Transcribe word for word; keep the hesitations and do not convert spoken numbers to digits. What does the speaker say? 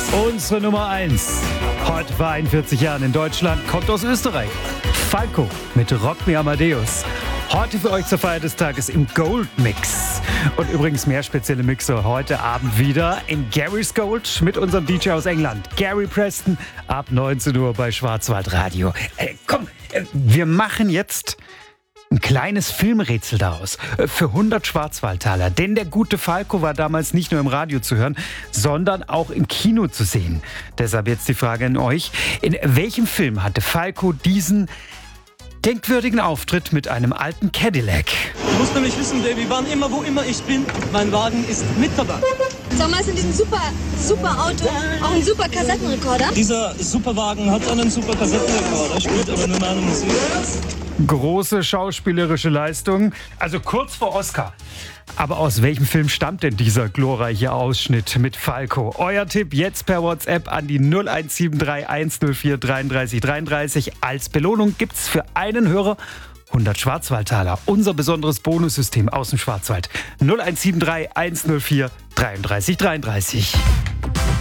Unsere Nummer eins. Heute vor einundvierzig Jahren in Deutschland, kommt aus Österreich. Falco mit Rock Me Amadeus. Heute für euch zur Feier des Tages im Gold Mix. Und übrigens mehr spezielle Mixer heute Abend wieder in Gary's Gold mit unserem D J aus England, Gary Preston, ab neunzehn Uhr bei Schwarzwaldradio. Äh, komm, äh, wir machen jetzt ein kleines Filmrätsel daraus für hundert Schwarzwaldtaler. Denn der gute Falco war damals nicht nur im Radio zu hören, sondern auch im Kino zu sehen. Deshalb jetzt die Frage an euch. In welchem Film hatte Falco diesen denkwürdigen Auftritt mit einem alten Cadillac? Du musst nämlich wissen, Baby, wann immer, wo immer ich bin, mein Wagen ist mit dabei. Sag mal, ist in diesem super, super Auto auch ein super Kassettenrekorder? Dieser Superwagen hat einen super Kassettenrekorder, spielt aber nur meine Musik. Große schauspielerische Leistung, also kurz vor Oscar. Aber aus welchem Film stammt denn dieser glorreiche Ausschnitt mit Falco? Euer Tipp jetzt per WhatsApp an die null eins sieben drei eins null vier dreiunddreißig dreiunddreißig. Als Belohnung gibt's für einen Hörer hundert Schwarzwaldtaler. Unser besonderes Bonussystem aus dem Schwarzwald. null eins sieben drei eins null vier dreiunddreißig dreiunddreißig.